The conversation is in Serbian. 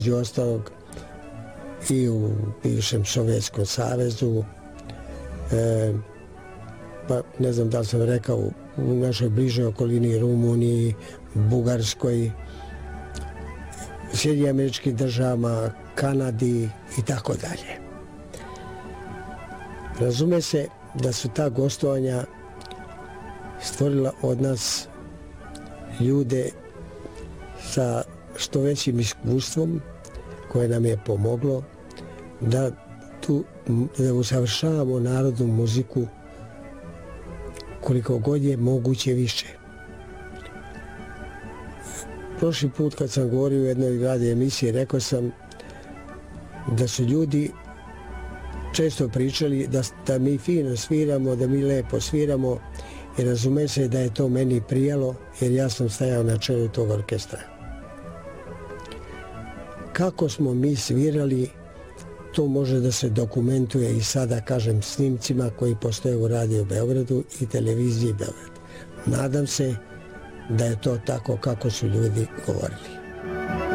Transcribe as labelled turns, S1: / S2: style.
S1: između ostalog i u bivšem Sovjetskom savezu, pa ne znam da li sam rekao, u našoj bližoj okolini Rumuniji, Bugarskoj, Sjedinjenim Američkim Državama, Kanadi i tako dalje. Razume se da su ta gostovanja stvorila od nas ljude sa što većim iskustvom koje nam je pomoglo da usavršavamo narodnu muziku koliko god je moguće više. Prošli put kad sam govorio u jednoj radio emisiji, rekao sam da su ljudi često pričali da mi fino sviramo, da mi lepo sviramo, i razume se da je to meni prijalo jer ja sam stajao na čelu tog orkestra. Kako smo mi svirali, to može da se dokumentuje i sada, kažem, snimcima koji postoje u Radio Beogradu i televiziji Beograd. Nadam se da je to tako kako su ljudi govorili.